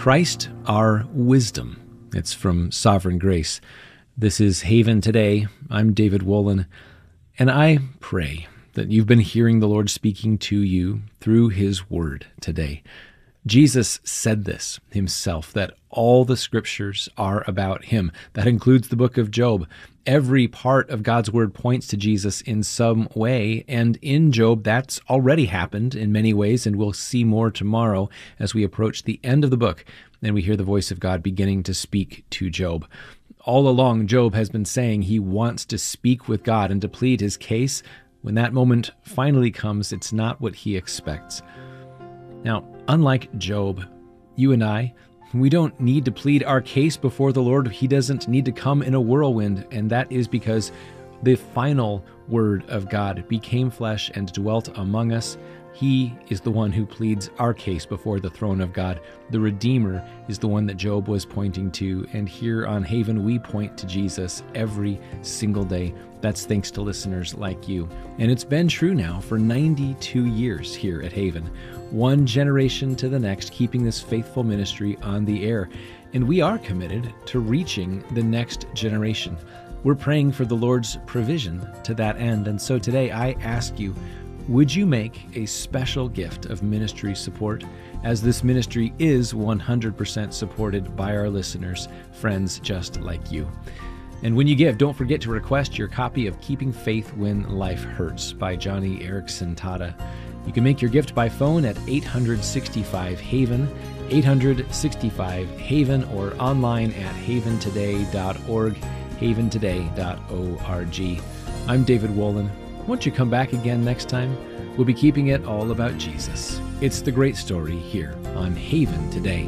Christ, our wisdom. It's from Sovereign Grace. This is Haven Today. I'm David Wolin, and I pray that you've been hearing the Lord speaking to you through His Word today. Jesus said this himself, that all the scriptures are about Him. That includes the book of Job. Every part of God's Word points to Jesus in some way, and in Job, that's already happened in many ways, and we'll see more tomorrow as we approach the end of the book, and we hear the voice of God beginning to speak to Job. All along, Job has been saying he wants to speak with God and to plead his case. When that moment finally comes, it's not what he expects. Now, unlike Job, you and I, we don't need to plead our case before the Lord. He doesn't need to come in a whirlwind, and that is because the final word of God became flesh and dwelt among us. He is the one who pleads our case before the throne of God. The Redeemer is the one that Job was pointing to, and here on Haven, we point to Jesus every single day. That's thanks to listeners like you. And it's been true now for 92 years here at Haven. One generation to the next, keeping this faithful ministry on the air. And we are committed to reaching the next generation. We're praying for the Lord's provision to that end. And so today I ask you, would you make a special gift of ministry support, as this ministry is 100% supported by our listeners, friends just like you? And when you give, don't forget to request your copy of Keeping Faith When Life Hurts by Johnny Erickson Tada. You can make your gift by phone at 865-HAVEN, 865-HAVEN, or online at haventoday.org, haventoday.org. I'm David Wolin. Won't you come back again next time? We'll be keeping it all about Jesus. It's the great story here on Haven Today.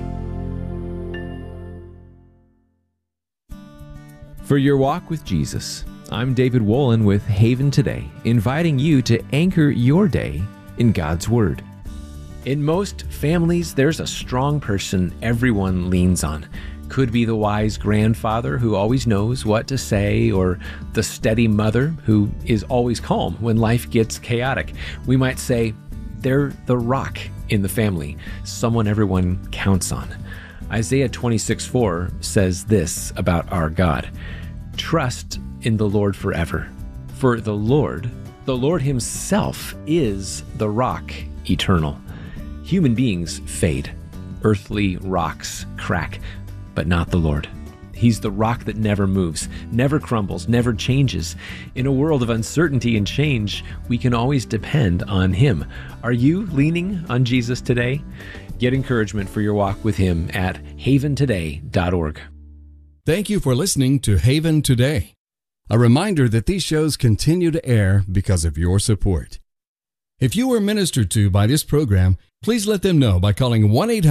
For your walk with Jesus, I'm David Wolin with Haven Today, inviting you to anchor your day in God's Word. In most families, there's a strong person everyone leans on. Could be the wise grandfather who always knows what to say, or the steady mother who is always calm when life gets chaotic. We might say they're the rock in the family, someone everyone counts on. Isaiah 26:4 says this about our God: "Trust in the Lord forever, for the Lord Himself is the rock eternal." Human beings fade. Earthly rocks crack, but not the Lord. He's the rock that never moves, never crumbles, never changes. In a world of uncertainty and change, we can always depend on Him. Are you leaning on Jesus today? Get encouragement for your walk with Him at haventoday.org. Thank you for listening to Haven Today. A reminder that these shows continue to air because of your support. If you were ministered to by this program, please let them know by calling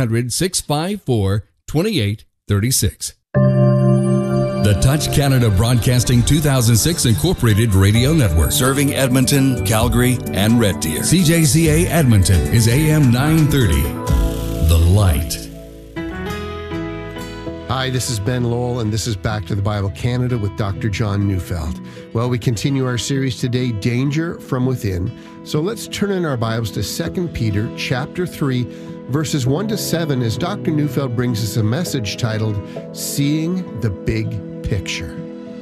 1-800-654-2836. The Touch Canada Broadcasting 2006 Incorporated Radio Network, serving Edmonton, Calgary, and Red Deer. CJCA Edmonton is AM 930. The Light. Hi, this is Ben Lowell, and this is Back to the Bible Canada with Dr. John Neufeld. Well, we continue our series today, Danger from Within. So let's turn in our Bibles to 2 Peter chapter 3, verses 1-7, as Dr. Neufeld brings us a message titled, Seeing the Big Picture.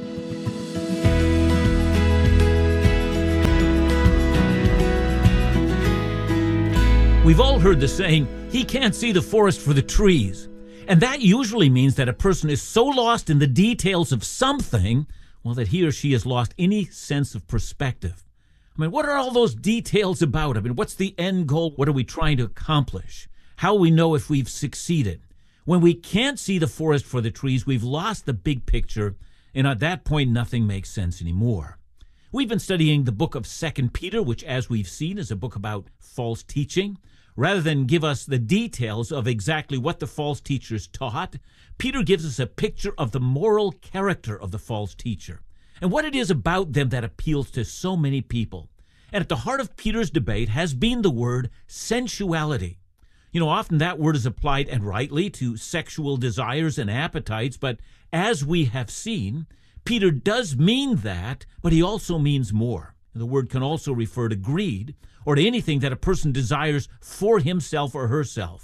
We've all heard the saying, he can't see the forest for the trees. And that usually means that a person is so lost in the details of something, well, that he or she has lost any sense of perspective. I mean, what are all those details about? I mean, what's the end goal? What are we trying to accomplish? How will we know if we've succeeded? When we can't see the forest for the trees, we've lost the big picture, and at that point, nothing makes sense anymore. We've been studying the book of 2 Peter, which, as we've seen, is a book about false teaching. Rather than give us the details of exactly what the false teachers taught, Peter gives us a picture of the moral character of the false teacher and what it is about them that appeals to so many people. And at the heart of Peter's debate has been the word sensuality. You know, often that word is applied, and rightly, to sexual desires and appetites, but as we have seen, Peter does mean that, but he also means more. The word can also refer to greed, or to anything that a person desires for himself or herself.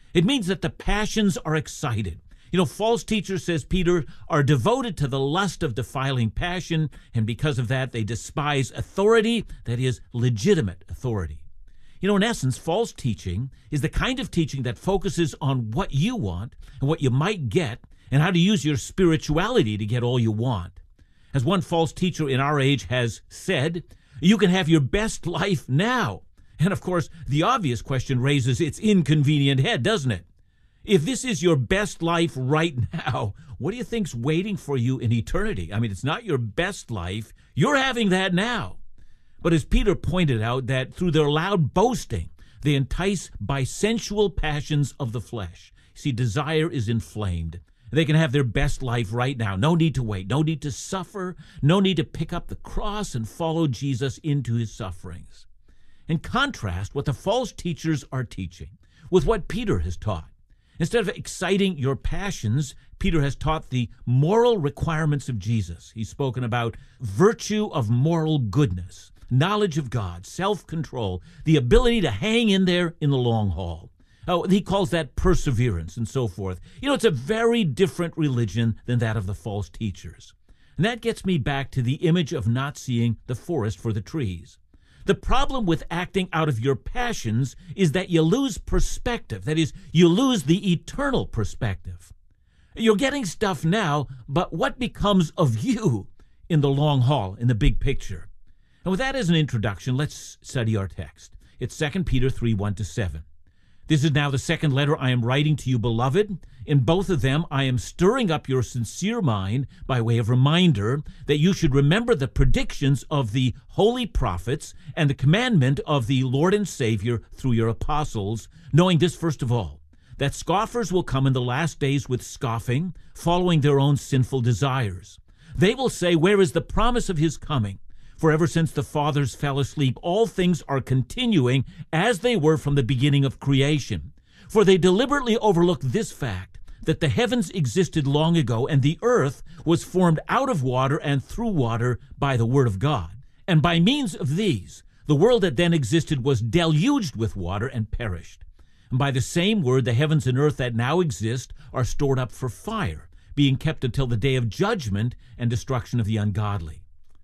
It means that the passions are excited. False teachers, says Peter, are devoted to the lust of defiling passion, and because of that, they despise authority, that is, legitimate authority. In essence, false teaching is the kind of teaching that focuses on what you want and what you might get and how to use your spirituality to get all you want. As one false teacher in our age has said, you can have your best life now. And of course, the obvious question raises its inconvenient head, doesn't it? If this is your best life right now, what do you think's waiting for you in eternity? It's not your best life. You're having that now. But as Peter pointed out, that through their loud boasting, they entice by sensual passions of the flesh. See, desire is inflamed. They can have their best life right now. No need to wait. No need to suffer. No need to pick up the cross and follow Jesus into his sufferings. In contrast, what the false teachers are teaching with what Peter has taught. Instead of exciting your passions, Peter has taught the moral requirements of Jesus. He's spoken about virtue of moral goodness, knowledge of God, self-control, the ability to hang in there in the long haul. He calls that perseverance and so forth. It's a very different religion than that of the false teachers. And that gets me back to the image of not seeing the forest for the trees. The problem with acting out of your passions is that you lose perspective. That is, you lose the eternal perspective. You're getting stuff now, but what becomes of you in the long haul, in the big picture? And with that as an introduction, let's study our text. It's 2 Peter 3:1-7. This is now the second letter I am writing to you, beloved. In both of them, I am stirring up your sincere mind by way of reminder that you should remember the predictions of the holy prophets and the commandment of the Lord and Savior through your apostles, knowing this first of all, that scoffers will come in the last days with scoffing, following their own sinful desires. They will say, where is the promise of his coming? For ever since the fathers fell asleep, all things are continuing as they were from the beginning of creation. For they deliberately overlook this fact, that the heavens existed long ago, and the earth was formed out of water and through water by the word of God. And by means of these, the world that then existed was deluged with water and perished. And by the same word, the heavens and earth that now exist are stored up for fire, being kept until the day of judgment and destruction of the ungodly.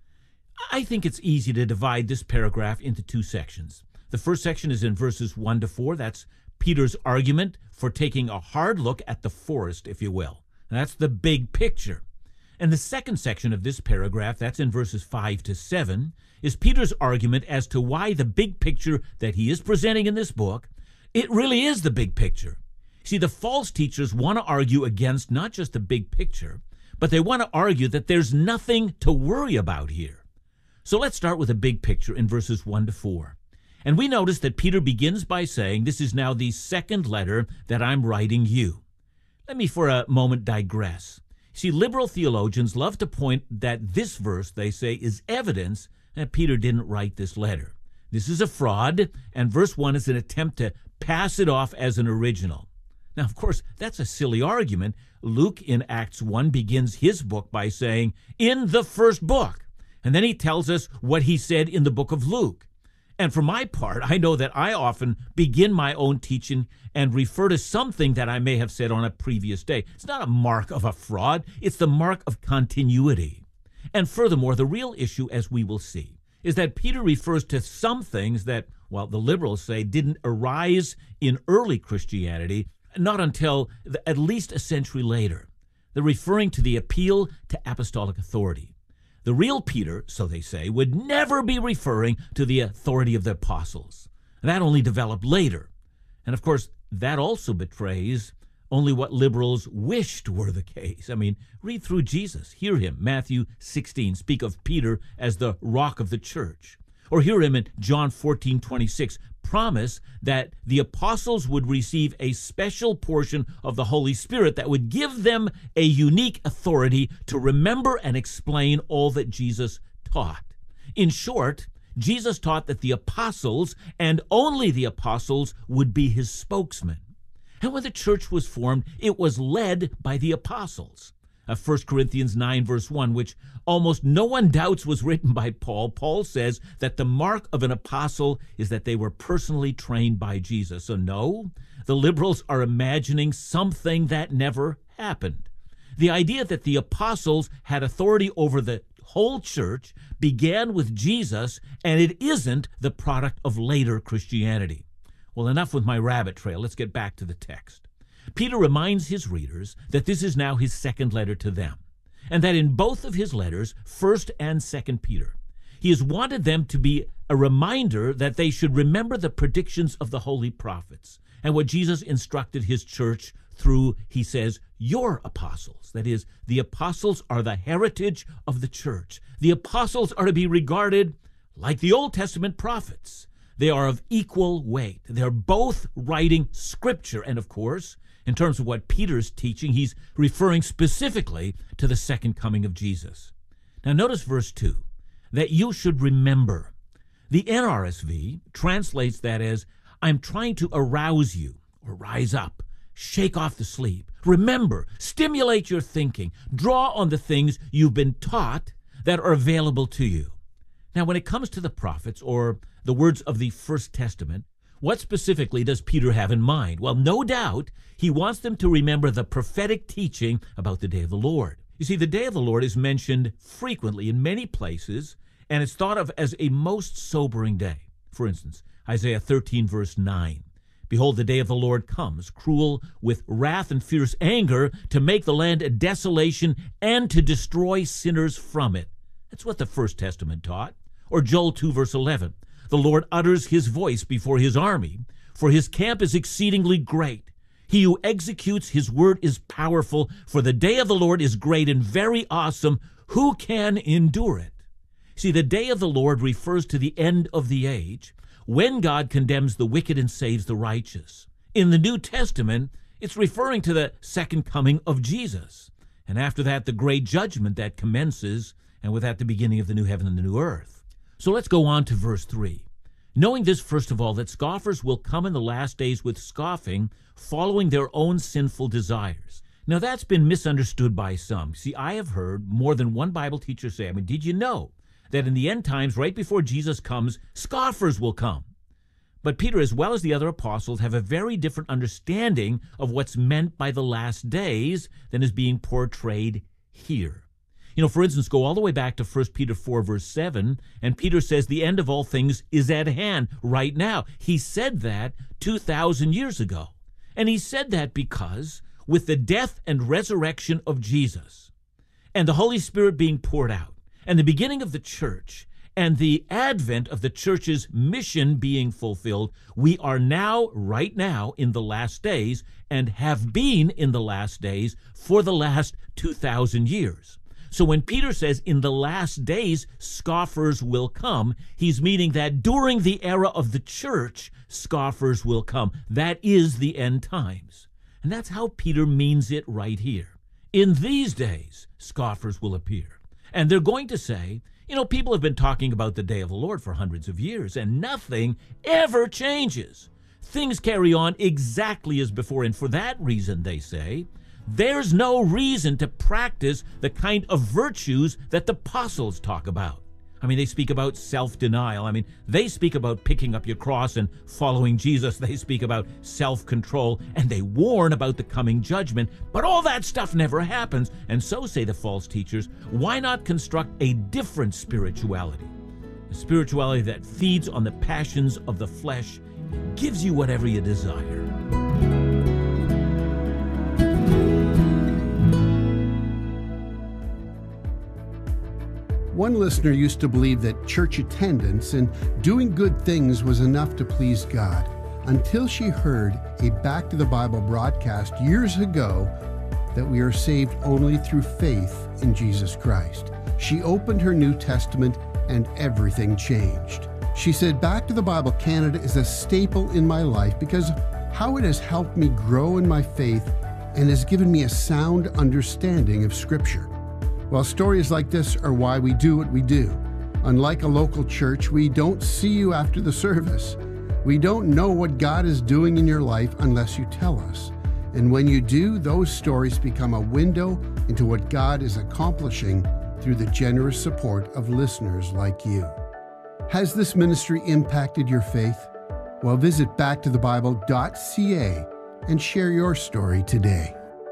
I think it's easy to divide this paragraph into two sections. The first section is in verses 1-4. That's Peter's argument for taking a hard look at the forest, if you will. And that's the big picture. And the second section of this paragraph, that's in verses 5-7, is Peter's argument as to why the big picture that he is presenting in this book, it really is the big picture. See, the false teachers want to argue against not just the big picture, but they want to argue that there's nothing to worry about here. So let's start with a big picture in verses 1-4. And we notice that Peter begins by saying, this is now the second letter that I'm writing you. Let me for a moment digress. See, liberal theologians love to point that this verse, they say, is evidence that Peter didn't write this letter. This is a fraud, and verse 1 is an attempt to pass it off as an original. Now, of course, that's a silly argument. Luke in Acts 1 begins his book by saying, in the first book. And then he tells us what he said in the book of Luke. And for my part, I know that I often begin my own teaching and refer to something that I may have said on a previous day. It's not a mark of a fraud. It's the mark of continuity. And furthermore, the real issue, as we will see, is that Peter refers to some things that, well, the liberals say didn't arise in early Christianity, not until at least a century later. They're referring to the appeal to apostolic authority. The real Peter, so they say, would never be referring to the authority of the apostles. That only developed later. And of course, that also betrays only what liberals wished were the case. Read through Jesus. Hear him, Matthew 16, speak of Peter as the rock of the church. Or hear him in John 14:26, promise that the apostles would receive a special portion of the Holy Spirit that would give them a unique authority to remember and explain all that Jesus taught. In short, Jesus taught that the apostles, and only the apostles, would be his spokesman. And when the church was formed, it was led by the apostles. 1 Corinthians 9, verse 1, which almost no one doubts was written by Paul. Paul says that the mark of an apostle is that they were personally trained by Jesus. So no, the liberals are imagining something that never happened. The idea that the apostles had authority over the whole church began with Jesus, and it isn't the product of later Christianity. Well, enough with my rabbit trail. Let's get back to the text. Peter reminds his readers that this is now his second letter to them, and that in both of his letters, 1st and 2nd Peter, he has wanted them to be a reminder that they should remember the predictions of the holy prophets and what Jesus instructed his church through, he says, your apostles. That is, the apostles are the heritage of the church. The apostles are to be regarded like the Old Testament prophets. They are of equal weight. They're both writing scripture. And of course, in terms of what Peter's teaching, he's referring specifically to the second coming of Jesus. Now notice verse 2, that you should remember. The NRSV translates that as, I'm trying to arouse you, or rise up. Shake off the sleep. Remember, stimulate your thinking. Draw on the things you've been taught that are available to you. Now, when it comes to the prophets, or the words of the First Testament, what specifically does Peter have in mind? Well, no doubt, he wants them to remember the prophetic teaching about the day of the Lord. You see, the day of the Lord is mentioned frequently in many places, and it's thought of as a most sobering day. For instance, Isaiah 13, verse 9. Behold, the day of the Lord comes, cruel with wrath and fierce anger, to make the land a desolation and to destroy sinners from it. That's what the First Testament taught. Or Joel 2, verse 11. The Lord utters his voice before his army, for his camp is exceedingly great. He who executes his word is powerful, for the day of the Lord is great and very awesome. Who can endure it? See, the day of the Lord refers to the end of the age, when God condemns the wicked and saves the righteous. In the New Testament, it's referring to the second coming of Jesus. And after that, the great judgment that commences, and with that, the beginning of the new heaven and the new earth. So let's go on to verse 3. Knowing this, first of all, that scoffers will come in the last days with scoffing, following their own sinful desires. Now, that's been misunderstood by some. See, I have heard more than one Bible teacher say, did you know that in the end times, right before Jesus comes, scoffers will come? But Peter, as well as the other apostles, have a very different understanding of what's meant by the last days than is being portrayed here. For instance, go all the way back to 1 Peter 4, verse 7, and Peter says the end of all things is at hand right now. He said that 2,000 years ago. And he said that because with the death and resurrection of Jesus and the Holy Spirit being poured out and the beginning of the church and the advent of the church's mission being fulfilled, we are now, right now, in the last days and have been in the last days for the last 2,000 years. So when Peter says in the last days scoffers will come, he's meaning that during the era of the church, scoffers will come. That is the end times. And that's how Peter means it right here. In these days, scoffers will appear. And they're going to say, people have been talking about the day of the Lord for hundreds of years, and nothing ever changes. Things carry on exactly as before, and for that reason, they say, there's no reason to practice the kind of virtues that the apostles talk about. They speak about self-denial. They speak about picking up your cross and following Jesus. They speak about self-control, and they warn about the coming judgment. But all that stuff never happens. And so, say the false teachers, why not construct a different spirituality? A spirituality that feeds on the passions of the flesh and gives you whatever you desire. One listener used to believe that church attendance and doing good things was enough to please God, until she heard a Back to the Bible broadcast years ago that we are saved only through faith in Jesus Christ. She opened her New Testament and everything changed. She said, Back to the Bible Canada is a staple in my life because how it has helped me grow in my faith and has given me a sound understanding of Scripture. Well, stories like this are why we do what we do. Unlike a local church, we don't see you after the service. We don't know what God is doing in your life unless you tell us. And when you do, those stories become a window into what God is accomplishing through the generous support of listeners like you. Has this ministry impacted your faith? Well, visit backtothebible.ca and share your story today.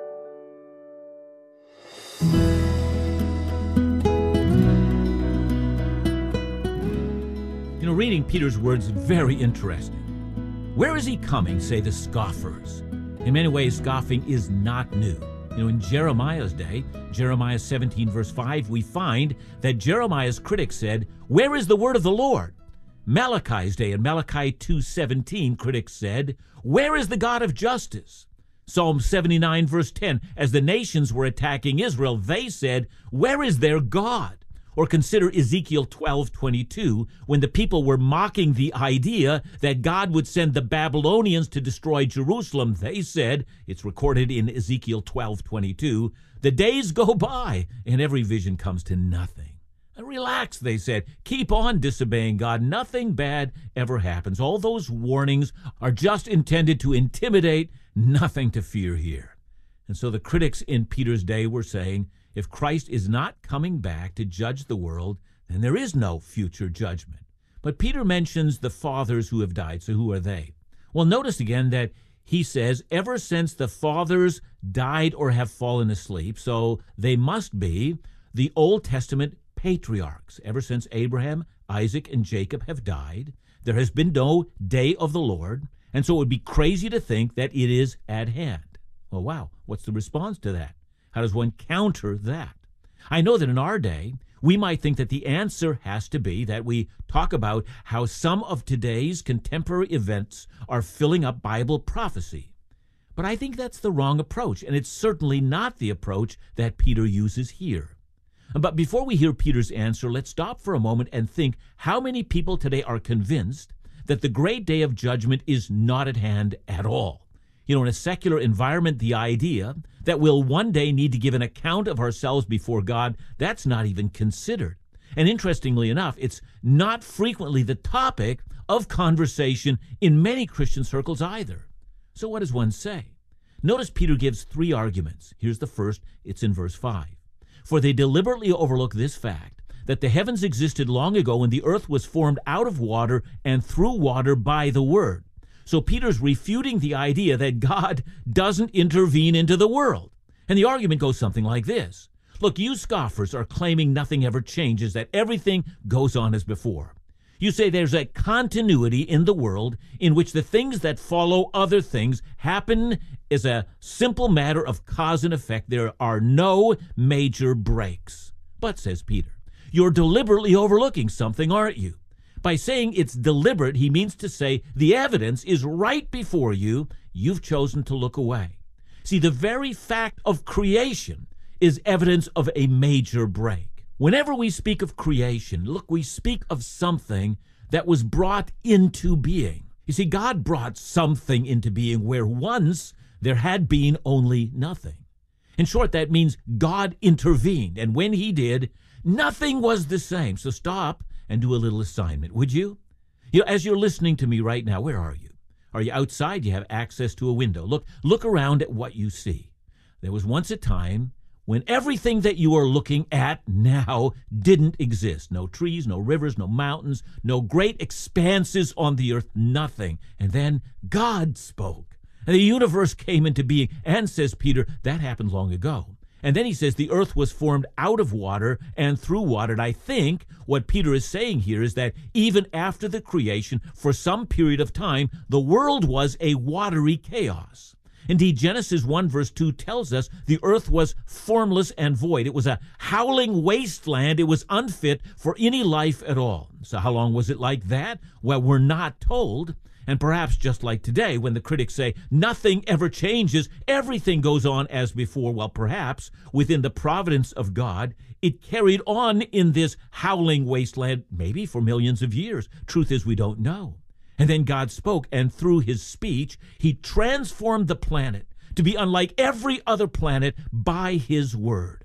Reading Peter's words is very interesting. Where is he coming, say the scoffers? In many ways, scoffing is not new. In Jeremiah's day, Jeremiah 17 verse 5, we find that Jeremiah's critics said, "Where is the word of the Lord?" Malachi's day, in Malachi 2:17, critics said, "Where is the God of justice?" Psalm 79 verse 10, as the nations were attacking Israel, they said, "Where is their God?" Or consider Ezekiel 12:22, when the people were mocking the idea that God would send the Babylonians to destroy Jerusalem. They said, it's recorded in Ezekiel 12:22, "The days go by and every vision comes to nothing." Relax, they said. Keep on disobeying God. Nothing bad ever happens. All those warnings are just intended to intimidate. Nothing to fear here. And so the critics in Peter's day were saying, if Christ is not coming back to judge the world, then there is no future judgment. But Peter mentions the fathers who have died. So who are they? Well, notice again that he says, ever since the fathers died or have fallen asleep, so they must be the Old Testament patriarchs. Ever since Abraham, Isaac, and Jacob have died, there has been no day of the Lord, and so it would be crazy to think that it is at hand. Well, wow, what's the response to that? How does one counter that? I know that in our day, we might think that the answer has to be that we talk about how some of today's contemporary events are filling up Bible prophecy. But I think that's the wrong approach, and it's certainly not the approach that Peter uses here. But before we hear Peter's answer, let's stop for a moment and think how many people today are convinced that the great day of judgment is not at hand at all. In a secular environment, the idea that we'll one day need to give an account of ourselves before God, that's not even considered. And interestingly enough, it's not frequently the topic of conversation in many Christian circles either. So what does one say? Notice Peter gives three arguments. Here's the first. It's in verse 5. For they deliberately overlook this fact, that the heavens existed long ago when the earth was formed out of water and through water by the word. So Peter's refuting the idea that God doesn't intervene into the world. And the argument goes something like this. Look, you scoffers are claiming nothing ever changes, that everything goes on as before. You say there's a continuity in the world in which the things that follow other things happen as a simple matter of cause and effect. There are no major breaks. But, says Peter, you're deliberately overlooking something, aren't you? By saying it's deliberate, he means to say the evidence is right before you. You've chosen to look away. See, the very fact of creation is evidence of a major break. Whenever we speak of creation, look, we speak of something that was brought into being. You see, God brought something into being where once there had been only nothing. In short, that means God intervened, and when he did, nothing was the same. So stop and do a little assignment, would you? As you're listening to me right now, where are you? Are you outside? You have access to a window. Look around at what you see. There was once a time when everything that you are looking at now didn't exist. No trees, no rivers, no mountains, no great expanses on the earth, nothing. And then God spoke, and the universe came into being. And, says Peter, that happened long ago. And then he says the earth was formed out of water and through water. And I think what Peter is saying here is that even after the creation, for some period of time, the world was a watery chaos. Indeed, Genesis 1 verse 2 tells us the earth was formless and void. It was a howling wasteland. It was unfit for any life at all. So how long was it like that? Well, we're not told. And perhaps just like today, when the critics say nothing ever changes, everything goes on as before, well, perhaps within the providence of God, it carried on in this howling wasteland, maybe for millions of years. Truth is, we don't know. And then God spoke, and through his speech, he transformed the planet to be unlike every other planet by his word.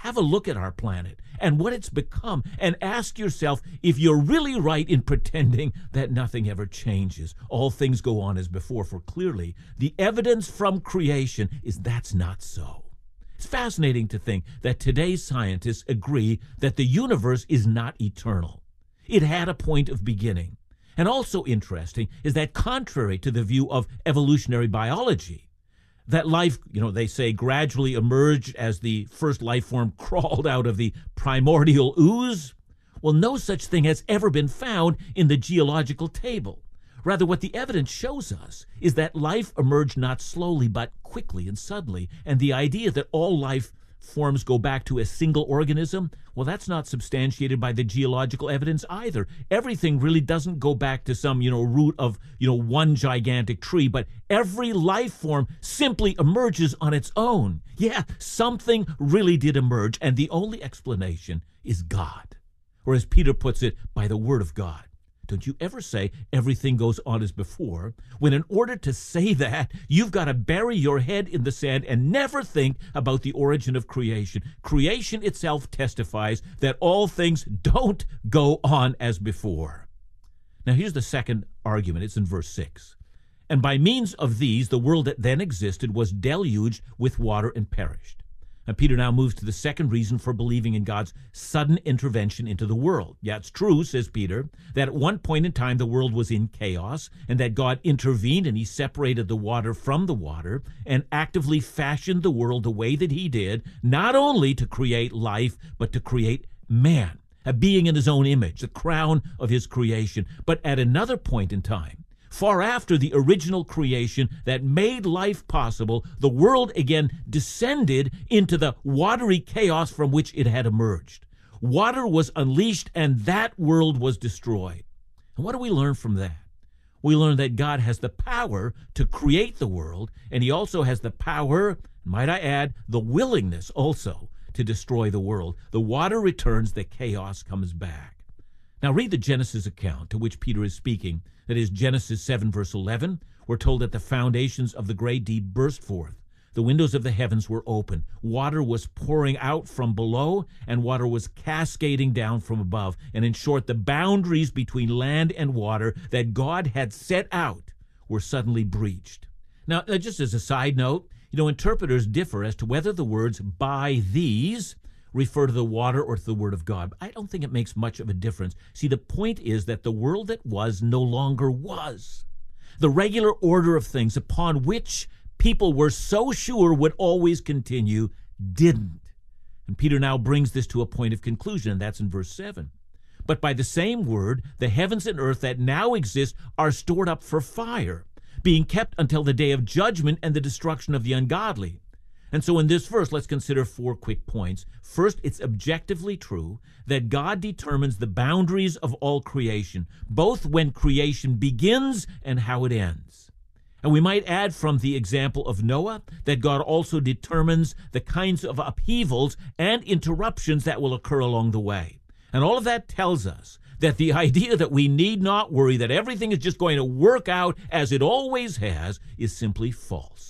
have a look at our planet and what it's become and ask yourself if you're really right in pretending that nothing ever changes. All things go on as before, for clearly the evidence from creation is that's not so. It's fascinating to think that today's scientists agree that the universe is not eternal. It had a point of beginning. And also interesting is that contrary to the view of evolutionary biology, that life, they say, gradually emerged as the first life form crawled out of the primordial ooze. Well, no such thing has ever been found in the geological table. Rather, what the evidence shows us is that life emerged not slowly, but quickly and suddenly. And the idea that all life forms go back to a single organism, well, that's not substantiated by the geological evidence either. Everything really doesn't go back to some, root of, one gigantic tree, but every life form simply emerges on its own. Yeah, something really did emerge, and the only explanation is God. Or as Peter puts it, by the word of God. Don't you ever say everything goes on as before, when in order to say that, you've got to bury your head in the sand and never think about the origin of creation. Creation itself testifies that all things don't go on as before. Now here's the second argument. It's in verse 6. And by means of these, the world that then existed was deluged with water and perished. And Peter now moves to the second reason for believing in God's sudden intervention into the world. Yeah, it's true, says Peter, that at one point in time the world was in chaos and that God intervened and he separated the water from the water and actively fashioned the world the way that he did, not only to create life, but to create man, a being in his own image, the crown of his creation. But at another point in time, far after the original creation that made life possible, the world again descended into the watery chaos from which it had emerged. Water was unleashed, and that world was destroyed. And what do we learn from that? We learn that God has the power to create the world, and he also has the power, might I add, the willingness also to destroy the world. The water returns, the chaos comes back. Now read the Genesis account to which Peter is speaking. That is Genesis 7, verse 11. We're told that the foundations of the great deep burst forth. The windows of the heavens were open. Water was pouring out from below, and water was cascading down from above. And in short, the boundaries between land and water that God had set out were suddenly breached. Now, just as a side note, interpreters differ as to whether the words "by these" refer to the water or to the word of God. I don't think it makes much of a difference. See, the point is that the world that was no longer was. The regular order of things upon which people were so sure would always continue didn't. And Peter now brings this to a point of conclusion, and that's in verse 7. But by the same word, the heavens and earth that now exist are stored up for fire, being kept until the day of judgment and the destruction of the ungodly. And so in this verse, let's consider 4 quick points. First, it's objectively true that God determines the boundaries of all creation, both when creation begins and how it ends. And we might add from the example of Noah that God also determines the kinds of upheavals and interruptions that will occur along the way. And all of that tells us that the idea that we need not worry, that everything is just going to work out as it always has, is simply false.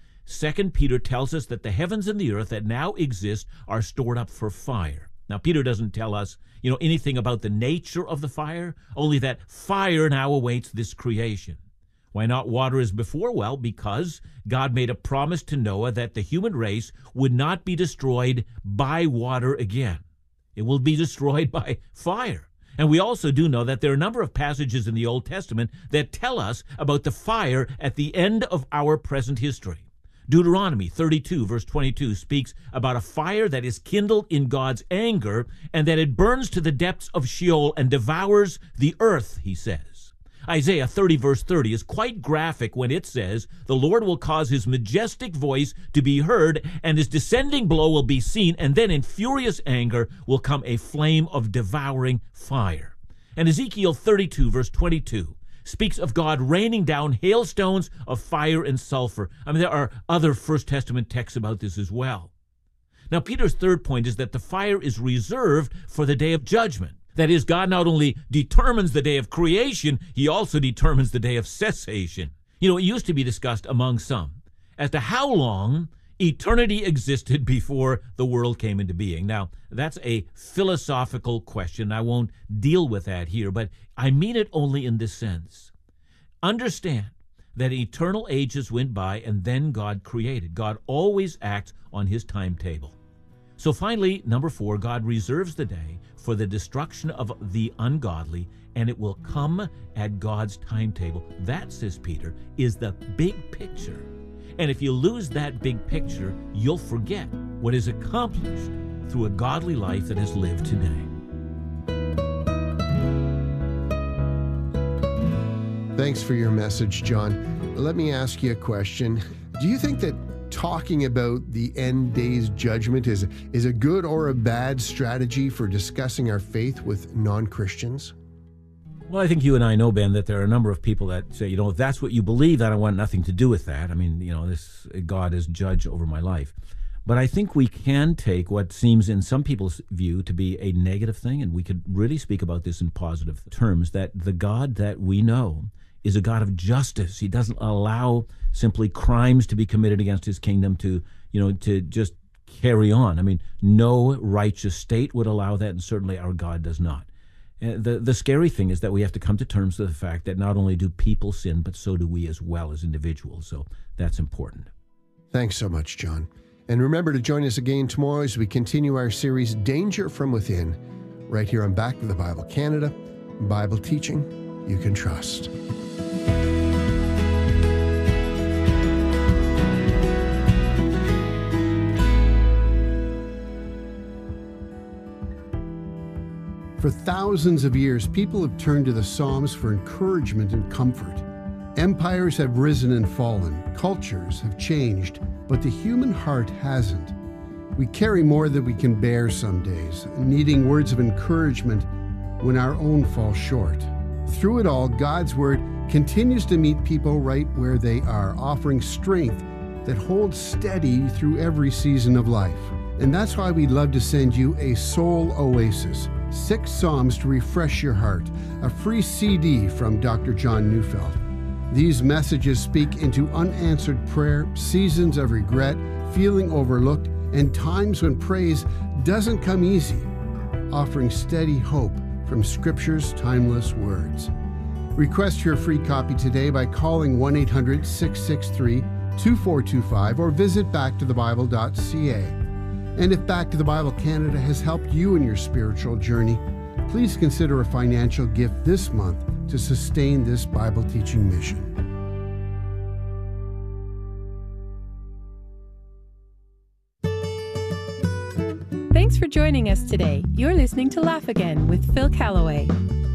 2 Peter tells us that the heavens and the earth that now exist are stored up for fire. Now, Peter doesn't tell us, anything about the nature of the fire, only that fire now awaits this creation. Why not water as before? Well, because God made a promise to Noah that the human race would not be destroyed by water again. It will be destroyed by fire. And we also do know that there are a number of passages in the Old Testament that tell us about the fire at the end of our present history. Deuteronomy 32, verse 22, speaks about a fire that is kindled in God's anger and that it burns to the depths of Sheol and devours the earth, he says. Isaiah 30, verse 30 is quite graphic when it says, "The Lord will cause his majestic voice to be heard, and his descending blow will be seen, and then in furious anger will come a flame of devouring fire." And Ezekiel 32, verse 22, speaks of God raining down hailstones of fire and sulfur. There are other First Testament texts about this as well. Now, Peter's third point is that the fire is reserved for the day of judgment. That is, God not only determines the day of creation, he also determines the day of cessation. It used to be discussed among some as to how long Eternity existed before the world came into being. Now, that's a philosophical question. I won't deal with that here, but I mean it only in this sense. Understand that eternal ages went by and then God created. God always acts on his timetable. So finally, number 4, God reserves the day for the destruction of the ungodly, and it will come at God's timetable. That, says Peter, is the big picture. And if you lose that big picture, you'll forget what is accomplished through a godly life that is lived today. Thanks for your message, John. Let me ask you a question. Do you think that talking about the end days judgment is a good or a bad strategy for discussing our faith with non-Christians? Well, I think you and I know, Ben, that there are a number of people that say, if that's what you believe, then I want nothing to do with that. I mean, this God is judge over my life. But I think we can take what seems in some people's view to be a negative thing, and we could really speak about this in positive terms, that the God that we know is a God of justice. He doesn't allow simply crimes to be committed against his kingdom to just carry on. I mean, no righteous state would allow that, and certainly our God does not. The scary thing is that we have to come to terms with the fact that not only do people sin, but so do we as well as individuals. So that's important. Thanks so much, John. And remember to join us again tomorrow as we continue our series, Danger from Within, right here on Back to the Bible Canada, Bible teaching you can trust. For thousands of years, people have turned to the Psalms for encouragement and comfort. Empires have risen and fallen, cultures have changed, but the human heart hasn't. We carry more than we can bear some days, needing words of encouragement when our own fall short. Through it all, God's Word continues to meet people right where they are, offering strength that holds steady through every season of life. And that's why we'd love to send you a Soul Oasis, 6 Psalms to refresh your heart, a free CD from Dr. John Neufeld. These messages speak into unanswered prayer, seasons of regret, feeling overlooked, and times when praise doesn't come easy, offering steady hope from Scripture's timeless words. Request your free copy today by calling 1-800-663-2425 or visit backtothebible.ca. And if Back to the Bible Canada has helped you in your spiritual journey, please consider a financial gift this month to sustain this Bible teaching mission. Thanks for joining us today. You're listening to Laugh Again with Phil Callaway.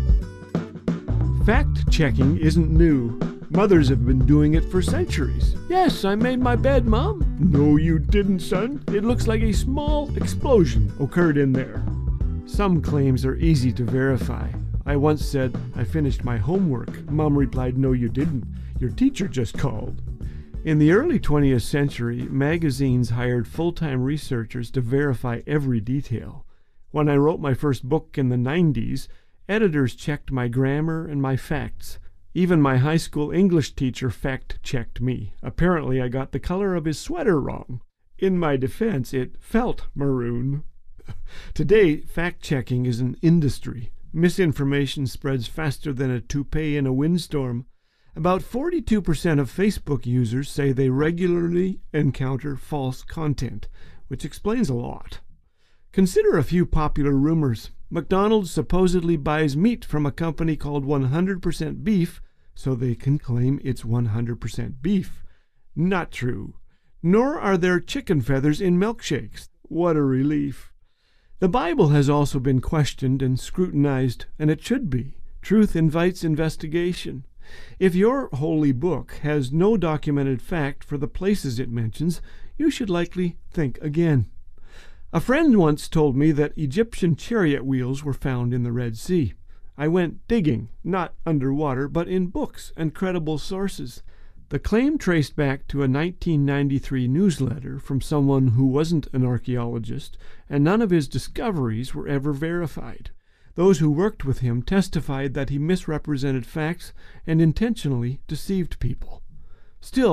Fact-checking isn't new. Mothers have been doing it for centuries. Yes, I made my bed, Mom. No, you didn't, son. It looks like a small explosion occurred in there. Some claims are easy to verify. I once said, I finished my homework. Mom replied, no, you didn't. Your teacher just called. In the early 20th century, magazines hired full-time researchers to verify every detail. When I wrote my first book in the 90s, editors checked my grammar and my facts. Even my high school English teacher fact-checked me. Apparently I got the color of his sweater wrong. In my defense, it felt maroon. Today, fact-checking is an industry. Misinformation spreads faster than a toupee in a windstorm. About 42% of Facebook users say they regularly encounter false content, which explains a lot. Consider a few popular rumors. McDonald's supposedly buys meat from a company called 100% Beef so they can claim it's 100% beef. Not true. Nor are there chicken feathers in milkshakes. What a relief. The Bible has also been questioned and scrutinized, and it should be. Truth invites investigation. If your holy book has no documented fact for the places it mentions, you should likely think again. A friend once told me that Egyptian chariot wheels were found in the Red Sea. I went digging, not underwater, but in books and credible sources. The claim traced back to a 1993 newsletter from someone who wasn't an archaeologist, and none of his discoveries were ever verified. Those who worked with him testified that he misrepresented facts and intentionally deceived people. Still,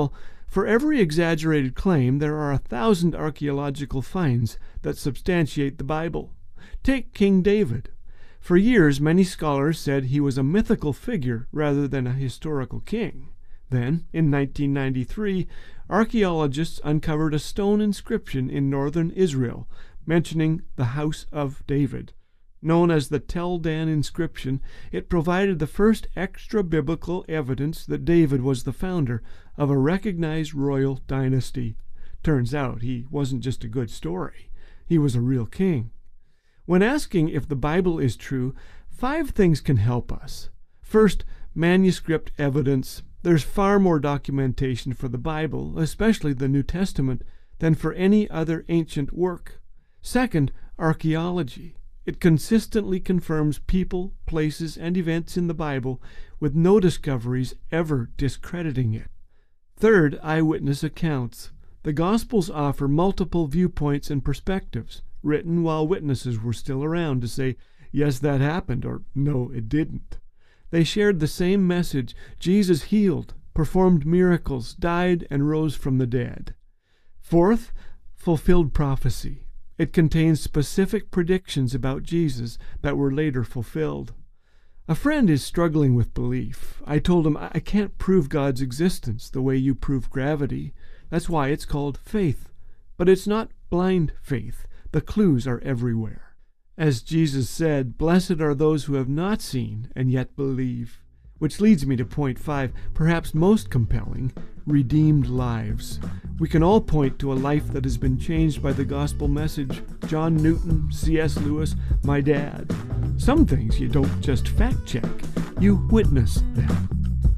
For every exaggerated claim, there are 1,000 archaeological finds that substantiate the Bible. Take King David. For years, many scholars said he was a mythical figure rather than a historical king. Then, in 1993, archaeologists uncovered a stone inscription in northern Israel mentioning the House of David. Known as the Tel Dan inscription, it provided the first extra-biblical evidence that David was the founder of a recognized royal dynasty. Turns out he wasn't just a good story. He was a real king. When asking if the Bible is true, 5 things can help us. First, manuscript evidence. There's far more documentation for the Bible, especially the New Testament, than for any other ancient work. Second, archaeology. It consistently confirms people, places, and events in the Bible, with no discoveries ever discrediting it. Third, eyewitness accounts. The Gospels offer multiple viewpoints and perspectives, written while witnesses were still around to say, yes, that happened, or no, it didn't. They shared the same message. Jesus healed, performed miracles, died, and rose from the dead. Fourth, fulfilled prophecy. It contains specific predictions about Jesus that were later fulfilled. A friend is struggling with belief. I told him, I can't prove God's existence the way you prove gravity. That's why it's called faith. But it's not blind faith. The clues are everywhere. As Jesus said, blessed are those who have not seen and yet believe. Which leads me to point 5, perhaps most compelling, redeemed lives. We can all point to a life that has been changed by the gospel message. John Newton, C.S. Lewis, my dad. Some things you don't just fact check, you witness them.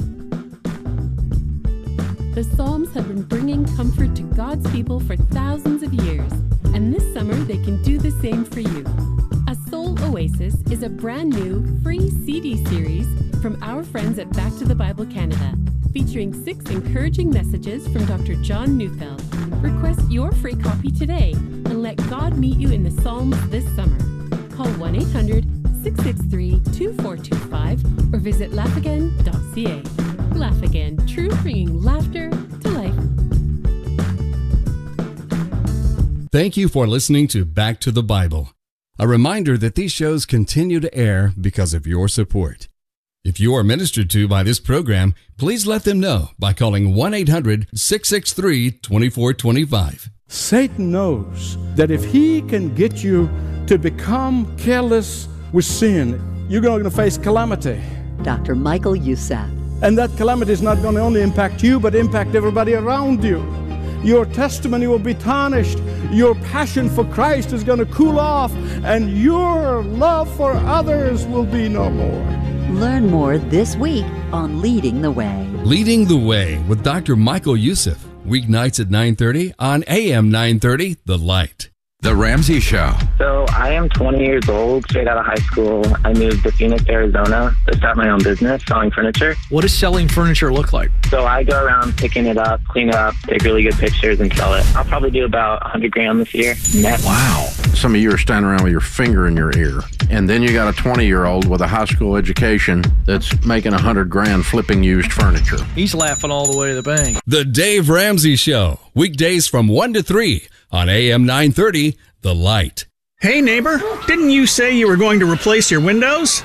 The Psalms have been bringing comfort to God's people for thousands of years, and this summer they can do the same for you. A Soul Oasis is a brand new, free CD series from our friends at Back to the Bible Canada, featuring 6 encouraging messages from Dr. John Neufeld. Request your free copy today and let God meet you in the Psalms this summer. Call 1-800-663-2425 or visit laughagain.ca. Laugh Again, true, bringing laughter to life. Thank you for listening to Back to the Bible. A reminder that these shows continue to air because of your support. If you are ministered to by this program, please let them know by calling 1-800-663-2425. Satan knows that if he can get you to become careless with sin, you're going to face calamity. Dr. Michael Youssef. And that calamity is not going to only impact you, but impact everybody around you. Your testimony will be tarnished. Your passion for Christ is going to cool off, and your love for others will be no more. Learn more this week on Leading the Way. Leading the Way with Dr. Michael Youssef. Weeknights at 9:30 on AM 930, The Light. The Ramsey Show. So I am 20 years old, straight out of high school. I moved to Phoenix, Arizona to start my own business, selling furniture. What does selling furniture look like? So I go around picking it up, clean it up, take really good pictures, and sell it. I'll probably do about $100,000 this year net. Wow. Some of you are standing around with your finger in your ear. And then you got a 20-year-old with a high school education that's making $100,000 flipping used furniture. He's laughing all the way to the bank. The Dave Ramsey Show. Weekdays from 1 to 3 on AM 930, The Light. Hey, neighbor, didn't you say you were going to replace your windows?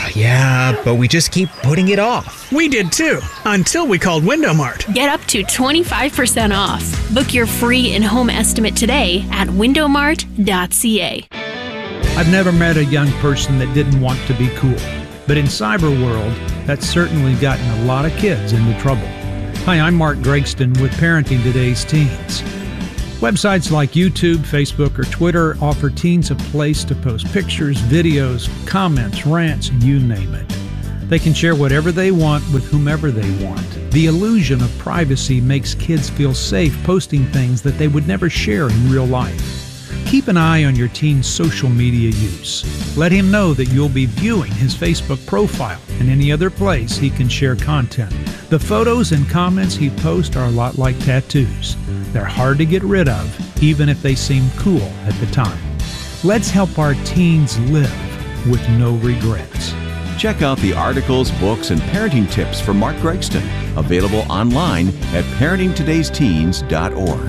Yeah, but we just keep putting it off. We did too, until we called Window Mart. Get up to 25% off. Book your free in-home estimate today at windowmart.ca. I've never met a young person that didn't want to be cool, but in cyber world, that's certainly gotten a lot of kids into trouble. Hi, I'm Mark Gregston with Parenting Today's Teens. Websites like YouTube, Facebook, or Twitter offer teens a place to post pictures, videos, comments, rants, you name it. They can share whatever they want with whomever they want. The illusion of privacy makes kids feel safe posting things that they would never share in real life. Keep an eye on your teen's social media use. Let him know that you'll be viewing his Facebook profile and any other place he can share content. The photos and comments he posts are a lot like tattoos. They're hard to get rid of, even if they seem cool at the time. Let's help our teens live with no regrets. Check out the articles, books, and parenting tips from Mark Gregston, available online at parentingtodaysteens.org.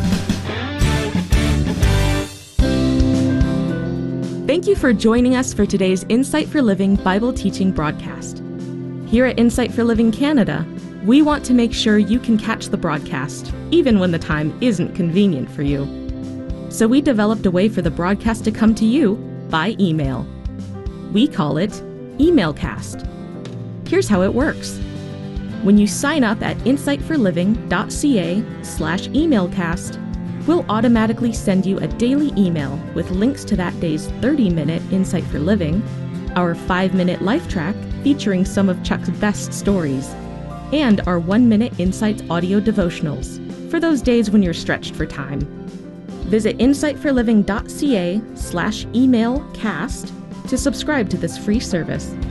Thank you for joining us for today's Insight for Living Bible teaching broadcast. Here at Insight for Living Canada, we want to make sure you can catch the broadcast, even when the time isn't convenient for you. So we developed a way for the broadcast to come to you by email. We call it Emailcast. Here's how it works. When you sign up at insightforliving.ca/emailcast, we'll automatically send you a daily email with links to that day's 30-minute Insight for Living, our 5-minute life track featuring some of Chuck's best stories, and our 1-minute Insights audio devotionals for those days when you're stretched for time. Visit insightforliving.ca/emailcast to subscribe to this free service.